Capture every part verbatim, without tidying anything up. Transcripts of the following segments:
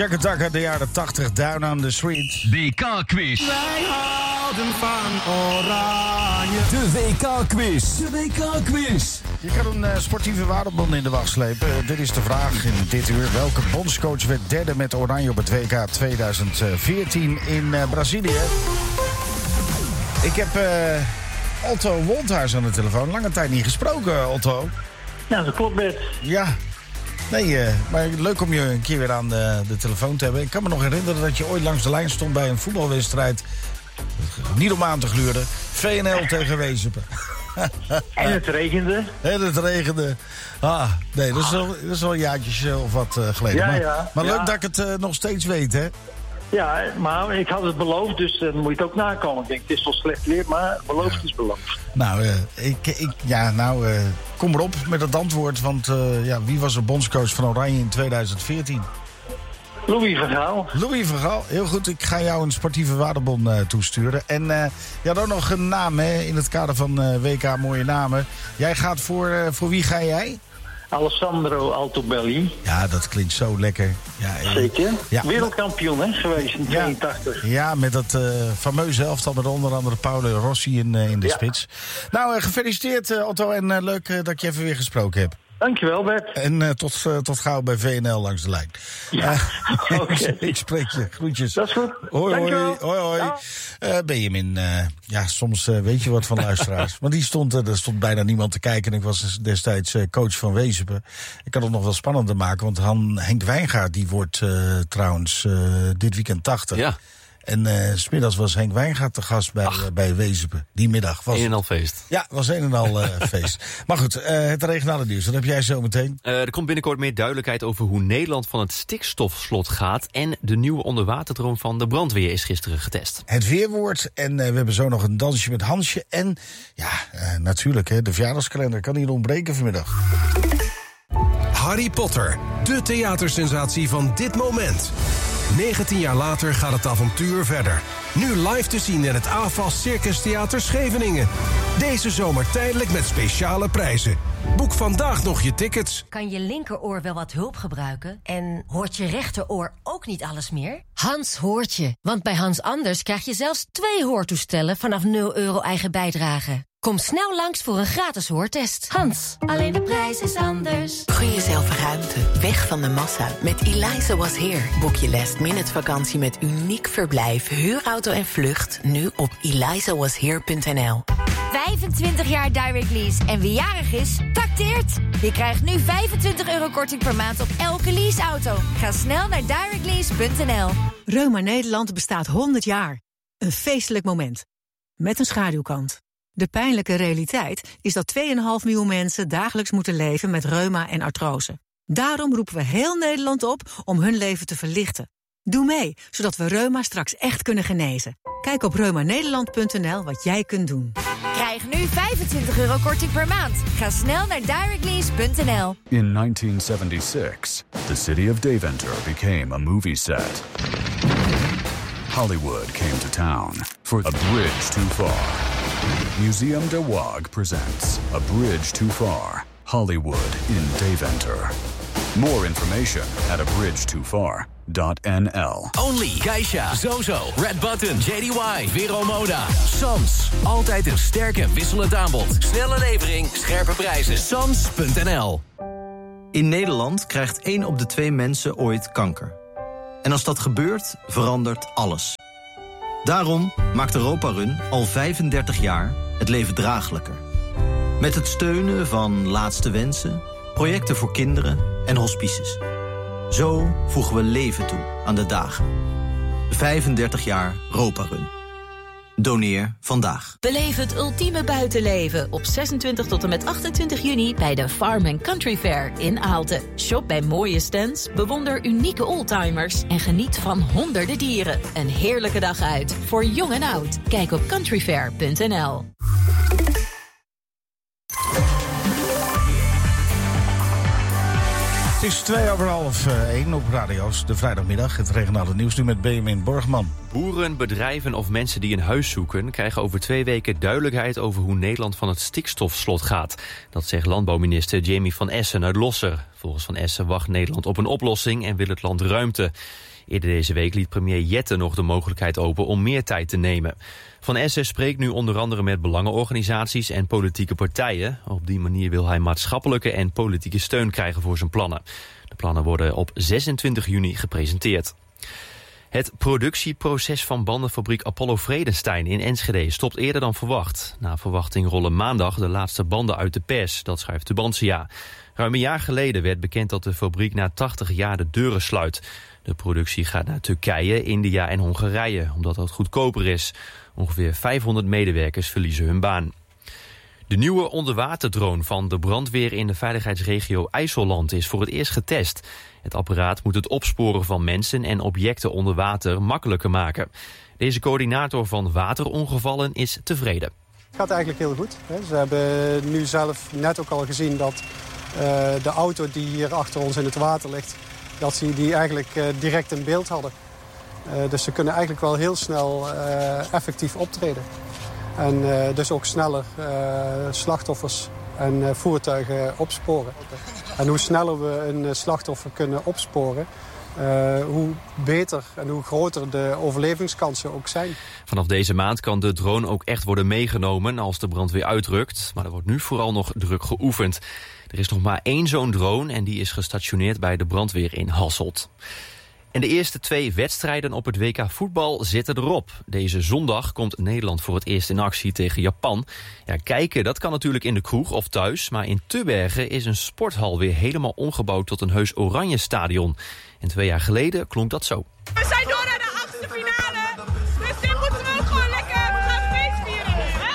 Jakataka, de jaren tachtig, Down on the Street. W K-quiz. Wij houden van Oranje. De W K-quiz. De W K-quiz. Je kan een uh, sportieve waardebond in de wacht slepen. Uh, dit is de vraag in dit uur. Welke bondscoach werd derde met Oranje op het W K tweeduizend veertien in uh, Brazilië? Ik heb uh, Otto Wolthuis aan de telefoon. Lange tijd niet gesproken, Otto. Ja, dat klopt, Bert. Ja. Nee, uh, maar leuk om je een keer weer aan de, de telefoon te hebben. Ik kan me nog herinneren dat je ooit langs de lijn stond bij een voetbalwedstrijd. Niet om aan te gluren. V N L tegen Wezepen. En het regende. En het regende. Ah, nee, dat is wel, dat is wel een jaartje of wat uh, geleden. Ja, maar ja, maar leuk ja. dat ik het uh, nog steeds weet, hè? Ja, maar ik had het beloofd, dus dan moet je het ook nakomen. Ik denk, het is wel slecht weer, maar beloofd ja. is beloofd. Nou, uh, ik, ik, ja, nou uh, kom erop met het antwoord. Want uh, ja, wie was de bondscoach van Oranje in tweeduizend veertien? Louis van Gaal. Louis van Gaal, heel goed. Ik ga jou een sportieve waardebon uh, toesturen. En uh, je had ook nog een naam, hè, in het kader van uh, W K Mooie Namen. Jij gaat voor, uh, voor wie ga jij? Alessandro Altobelli. Ja, dat klinkt zo lekker. Ja, zeker. Ja. Wereldkampioen hè, geweest in tweeëntachtig. Ja, ja, met dat uh, fameuze elftal met onder andere Paolo Rossi in, uh, in de ja. spits. Nou, uh, gefeliciteerd uh, Otto en uh, leuk uh, dat ik je even weer gesproken heb. Dankjewel, Bert. En uh, tot, uh, tot gauw bij V N L langs de lijn. Ja, uh, okay. Ik spreek je. Groetjes. Dat is goed. Hoi, Dankjewel. hoi. hoi, hoi. Uh, Benjamin, uh, ja, soms uh, weet je wat van luisteraars. Want die stond, uh, er stond bijna niemand te kijken. En ik was destijds uh, coach van Wezepen. Ik kan het nog wel spannender maken. Want Han, Henk Wijngaard, die wordt uh, trouwens uh, dit weekend tachtig. Ja. En uh, 's middags was Henk Wijngaard te gast bij, uh, bij Wezepen. Die middag was een en al feest. Ja, was een en al uh, feest. Maar goed, uh, het regionale nieuws, dat heb jij zo meteen. Uh, er komt binnenkort meer duidelijkheid over hoe Nederland van het stikstofslot gaat. En de nieuwe onderwaterdroom van de brandweer is gisteren getest. Het weerwoord en uh, we hebben zo nog een dansje met Hansje. En ja, uh, natuurlijk, hè, de verjaardagskalender kan hier ontbreken vanmiddag. Harry Potter, de theatersensatie van dit moment. negentien jaar later gaat het avontuur verder. Nu live te zien in het A F A S Circus Theater Scheveningen. Deze zomer tijdelijk met speciale prijzen. Boek vandaag nog je tickets. Kan je linkeroor wel wat hulp gebruiken? En hoort je rechteroor ook niet alles meer? Hans hoort je. Want bij Hans Anders krijg je zelfs twee hoortoestellen vanaf nul euro eigen bijdrage. Kom snel langs voor een gratis hoortest. Hans, alleen de prijs is anders. Gun jezelf ruimte, weg van de massa. Met Eliza Was Here. Boek je last minute vakantie met uniek verblijf, huurauto en vlucht. Nu op eliza was here punt n l. vijfentwintig jaar Direct Lease en wie jarig is, tacteert. Je krijgt nu vijfentwintig euro korting per maand op elke leaseauto. Ga snel naar direct lease punt n l. Reuma Nederland bestaat honderd jaar. Een feestelijk moment. Met een schaduwkant. De pijnlijke realiteit is dat twee komma vijf miljoen mensen dagelijks moeten leven met reuma en artrose. Daarom roepen we heel Nederland op om hun leven te verlichten. Doe mee, zodat we reuma straks echt kunnen genezen. Kijk op reuma nederland punt n l wat jij kunt doen. Krijg nu vijfentwintig euro korting per maand. Ga snel naar direct lease punt n l. In nineteen seventy-six, the city of Deventer became a movie set. Hollywood came to town for A Bridge Too Far. Museum de Waag presents A Bridge Too Far, Hollywood in Deventer. More information at a bridge too far dot n l. Only, Geisha, Zozo, Red Button, J D Y, Vero Moda, Sams. Altijd een sterk en wisselend aanbod. Snelle levering, scherpe prijzen. Sams punt n l. In Nederland krijgt één op de twee mensen ooit kanker. En als dat gebeurt, verandert alles. Daarom maakt Europa Run al vijfendertig jaar het leven draaglijker. Met het steunen van Laatste Wensen, projecten voor kinderen en hospices. Zo voegen we leven toe aan de dagen. vijfendertig jaar Europa Run. Doneer vandaag. Beleef het ultieme buitenleven op zesentwintig tot en met achtentwintig juni bij de Farm and Country Fair in Aalten. Shop bij mooie stands, bewonder unieke oldtimers en geniet van honderden dieren. Een heerlijke dag uit voor jong en oud. Kijk op country fair punt n l. Het is twee over half één op radio's, de vrijdagmiddag. Het regionale nieuws nu met Benjamin Borgman. Boeren, bedrijven of mensen die een huis zoeken krijgen over twee weken duidelijkheid over hoe Nederland van het stikstofslot gaat. Dat zegt landbouwminister Jamie van Essen uit Losser. Volgens Van Essen wacht Nederland op een oplossing en wil het land ruimte. Eerder deze week liet premier Jette nog de mogelijkheid open om meer tijd te nemen. Van Essen spreekt nu onder andere met belangenorganisaties en politieke partijen. Op die manier wil hij maatschappelijke en politieke steun krijgen voor zijn plannen. De plannen worden op zesentwintig juni gepresenteerd. Het productieproces van bandenfabriek Apollo Vredestein in Enschede stopt eerder dan verwacht. Na verwachting rollen maandag de laatste banden uit de pers, dat schrijft Tubantia. Ruim een jaar geleden werd bekend dat de fabriek na tachtig jaar de deuren sluit. De productie gaat naar Turkije, India en Hongarije, omdat dat goedkoper is. Ongeveer vijfhonderd medewerkers verliezen hun baan. De nieuwe onderwaterdrone van de brandweer in de veiligheidsregio IJsselland is voor het eerst getest. Het apparaat moet het opsporen van mensen en objecten onder water makkelijker maken. Deze coördinator van waterongevallen is tevreden. Het gaat eigenlijk heel goed. Ze hebben nu zelf net ook al gezien dat uh, de auto die hier achter ons in het water ligt, dat ze die eigenlijk uh, direct in beeld hadden. Uh, dus ze kunnen eigenlijk wel heel snel uh, effectief optreden. En uh, dus ook sneller uh, slachtoffers en uh, voertuigen opsporen. En hoe sneller we een uh, slachtoffer kunnen opsporen, Uh, hoe beter en hoe groter de overlevingskansen ook zijn. Vanaf deze maand kan de drone ook echt worden meegenomen als de brandweer uitrukt. Maar er wordt nu vooral nog druk geoefend. Er is nog maar één zo'n drone en die is gestationeerd bij de brandweer in Hasselt. En de eerste twee wedstrijden op het W K voetbal zitten erop. Deze zondag komt Nederland voor het eerst in actie tegen Japan. Ja, kijken, dat kan natuurlijk in de kroeg of thuis. Maar in Tubbergen is een sporthal weer helemaal omgebouwd tot een heus oranje stadion. En twee jaar geleden klonk dat zo. We zijn door naar de achtste finale. Dus dit moeten we ook gewoon lekker. We gaan feest vieren.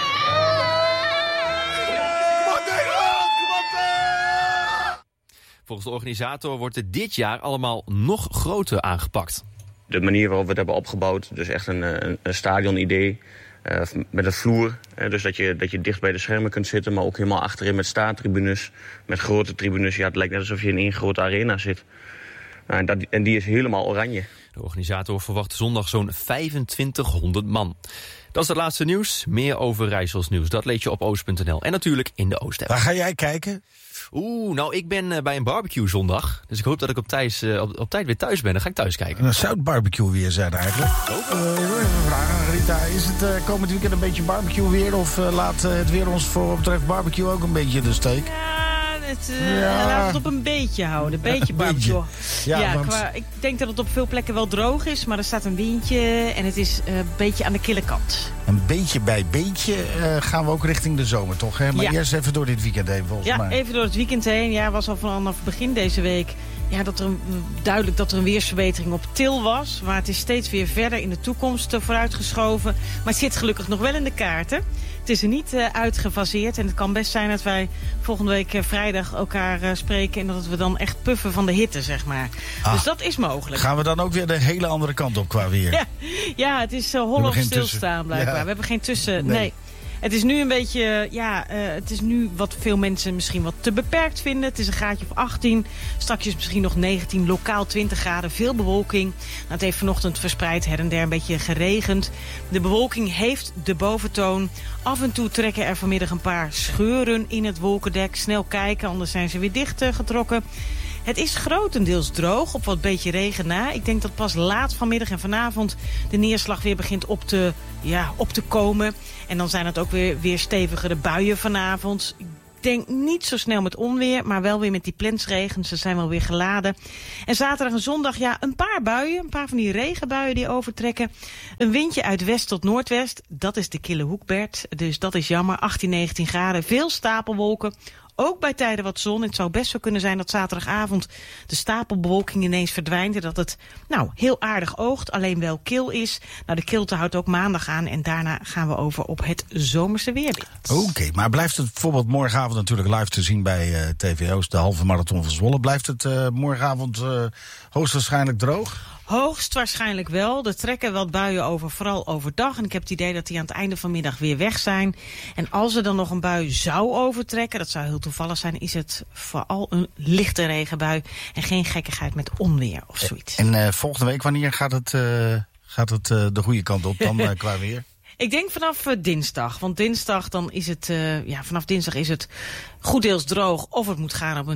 Volgens de organisator wordt het dit jaar allemaal nog groter aangepakt. De manier waarop we het hebben opgebouwd, dus echt een, een, een stadion-idee uh, met een vloer. Uh, dus dat je, dat je dicht bij de schermen kunt zitten, maar ook helemaal achterin met staantribunes, met grote tribunes. Ja, het lijkt net alsof je in één grote arena zit. Uh, en, dat, en die is helemaal oranje. De organisator verwacht zondag zo'n vijfentwintighonderd man. Dat is het laatste nieuws. Meer over Rijssels nieuws, dat lees je op oost punt n l. En natuurlijk in de Oost-app. Waar ga jij kijken? Oeh, nou ik ben uh, bij een barbecue zondag. Dus ik hoop dat ik op, thuis, uh, op, op tijd weer thuis ben. Dan ga ik thuis kijken. Dan zou het barbecue weer zijn eigenlijk. Oh. Uh, even vragen, Rita. Is het uh, komend weekend een beetje barbecue weer? Of uh, laat uh, het weer ons voor wat betreft barbecue ook een beetje de steek? Ja, het, uh, ja. laat het op een beetje houden. Een beetje barbecue. Ja, ja, want... qua, ik denk dat het op veel plekken wel droog is. Maar er staat een windje en het is uh, een beetje aan de kille kant. Een beetje bij beetje uh, gaan we ook richting de zomer, toch? Hè? Maar ja. eerst even door dit weekend heen, volgens ja, mij. Ja, even door het weekend heen. Ja, was al vanaf begin deze week ja, dat er een, duidelijk dat er een weersverbetering op til was. Maar het is steeds weer verder in de toekomst uh, vooruitgeschoven. Maar het zit gelukkig nog wel in de kaarten. Het is er niet uh, uitgefaseerd. En het kan best zijn dat wij volgende week uh, vrijdag elkaar uh, spreken. En dat we dan echt puffen van de hitte, zeg maar. Ah, dus dat is mogelijk. Gaan we dan ook weer de hele andere kant op qua weer? Ja, ja het is uh, hol of stilstaan blijkbaar. Ja. We hebben geen tussen... Nee. nee. Het is nu een beetje, ja, uh, het is nu wat veel mensen misschien wat te beperkt vinden. Het is een graadje of achttien, straks misschien nog negentien, lokaal twintig graden, veel bewolking. Nou, het heeft vanochtend verspreid her en der een beetje geregend. De bewolking heeft de boventoon. Af en toe trekken er vanmiddag een paar scheuren in het wolkendek. Snel kijken, anders zijn ze weer dicht uh, getrokken. Het is grotendeels droog, op wat beetje regen na. Ik denk dat pas laat vanmiddag en vanavond de neerslag weer begint op te, ja, op te komen. En dan zijn het ook weer, weer stevigere buien vanavond. Ik denk niet zo snel met onweer, maar wel weer met die plensregen. Ze zijn wel weer geladen. En zaterdag en zondag, ja, een paar buien. Een paar van die regenbuien die overtrekken. Een windje uit west tot noordwest. Dat is de kille hoekbert. Dus dat is jammer. achttien, negentien graden. Veel stapelwolken. Ook bij tijden wat zon. Het zou best zo kunnen zijn dat zaterdagavond de stapelbewolking ineens verdwijnt. En dat het nou heel aardig oogt, alleen wel kil is. Nou, de kilte houdt ook maandag aan. En daarna gaan we over op het zomerse weerbeeld. Oké, okay, maar blijft het bijvoorbeeld morgenavond natuurlijk live te zien bij uh, T V O's, de halve marathon van Zwolle. Blijft het uh, morgenavond uh, hoogstwaarschijnlijk droog? Hoogstwaarschijnlijk wel. Er trekken wat buien over, vooral overdag. En ik heb het idee dat die aan het einde van middag weer weg zijn. En als er dan nog een bui zou overtrekken, dat zou heel toevallig zijn, is het vooral een lichte regenbui en geen gekkigheid met onweer of zoiets. En uh, volgende week, wanneer gaat het, uh, gaat het uh, de goede kant op dan uh, qua weer? Ik denk vanaf uh, dinsdag. Want dinsdag dan is het, uh, ja, vanaf dinsdag is het goed deels droog of het moet gaan op een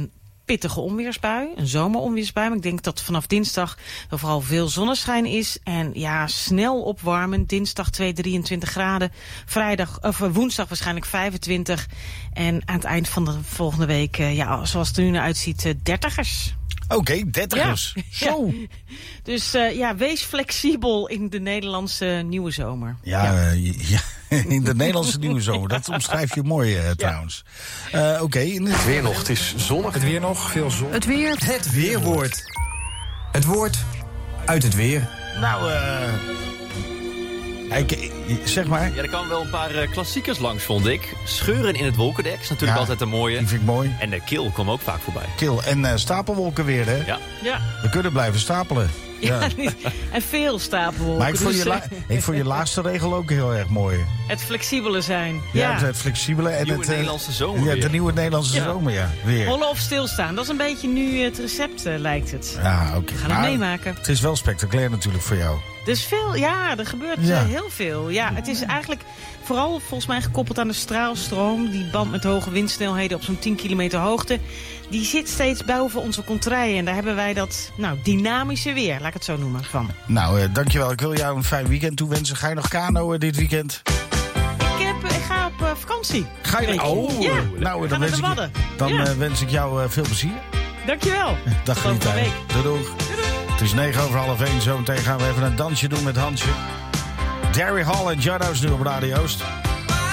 pittige onweersbui. Een zomeronweersbui. Maar ik denk dat vanaf dinsdag er vooral veel zonneschijn is. En ja, snel opwarmen. Dinsdag twee, drieëntwintig graden. Vrijdag, of woensdag waarschijnlijk vijfentwintig. En aan het eind van de volgende week, uh, ja, zoals het er nu naar uitziet, uh, dertigers. Oké, okay, dertigers. Ja. Zo. Ja. Dus uh, ja, wees flexibel in de Nederlandse nieuwe zomer. Ja, ja. Uh, ja. in de Nederlandse nieuwe zomer. Dat omschrijf je mooi uh, trouwens. Uh, Oké. Okay. Het weer nog. Het is zonnig. Het weer nog. Veel zon. Het weer. Het weerwoord. Het woord uit het weer. Nou, eh... Uh... Ik, zeg maar. Ja, er kwamen wel een paar uh, klassiekers langs, vond ik. Scheuren in het wolkendek is natuurlijk ja, altijd een mooie. Die vind ik mooi. En de kil kwam ook vaak voorbij. Kil en uh, stapelwolken weer, hè? Ja. ja. We kunnen blijven stapelen. Ja, ja. En veel stapelwolken. Maar ik vond, dus, je la- ik vond je laatste regel ook heel erg mooi. Het flexibele zijn. Ja, ja. Het, het flexibele en nieuwe het... Nederlandse zomer Ja, de nieuwe Nederlandse ja. zomer, ja. Weer. Rollen of stilstaan. Dat is een beetje nu het recept, uh, lijkt het. Ja, oké. Okay. We gaan het meemaken. Het is wel spectaculair natuurlijk voor jou. Dus veel, ja, er gebeurt ja. uh, heel veel. Ja, het is eigenlijk vooral volgens mij gekoppeld aan de straalstroom. Die band met hoge windsnelheden op zo'n tien kilometer hoogte. Die zit steeds boven onze contraien. En daar hebben wij dat nou, dynamische weer, laat ik het zo noemen, van. Nou, uh, dankjewel. Ik wil jou een fijn weekend toewensen. Ga je nog kanoën dit weekend? Ik, heb, ik ga op uh, vakantie. Ga je? Oh, ja. nou, dan, wens ik, je, dan ja. uh, wens ik jou uh, veel plezier. Dankjewel. Dag Rita. Doei, doei. Het is negen over half één. Zo meteen gaan we even een dansje doen met Hansje. Derry Hall en Jaddo's nu op Radio Oost.